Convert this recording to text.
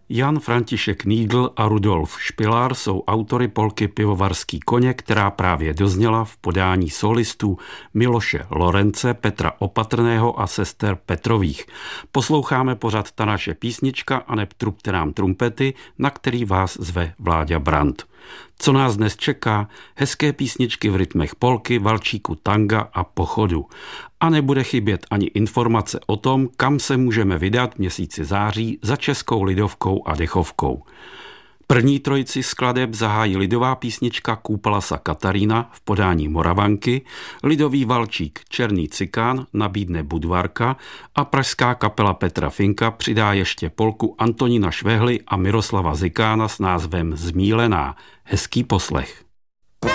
Jan František Nýdl a Rudolf Špilár jsou autory polky Pivovarský koně, která právě dozněla v podání solistů Miloše Lorence, Petra Opatrného a sester Petrových. Posloucháme pořad Ta naše písnička a neb trubte nám trumpety, na který vás zve Vláďa Brandt. Co nás dnes čeká? Hezké písničky v rytmech polky, valčíku, tanga a pochodu. A nebude chybět ani informace o tom, kam se můžeme vydat v měsíci září za českou lidovkou a dechovkou. První trojici skladeb zahájí lidová písnička Kúpalasa Katarína v podání Moravanky, lidový valčík Černý cikán nabídne Budvarka a pražská kapela Petra Finka přidá ještě polku Antonína Švehly a Miroslava Zikána s názvem Zmílená. Hezký poslech.